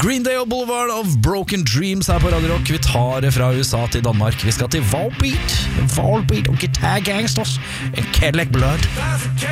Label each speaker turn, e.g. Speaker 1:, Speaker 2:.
Speaker 1: Green Day og Boulevard of Broken Dreams her på Radio Rock. Vi tar det fra USA til Danmark. Vi skal til Volbeat og Guitar Gangsters, en Cadillac Blood.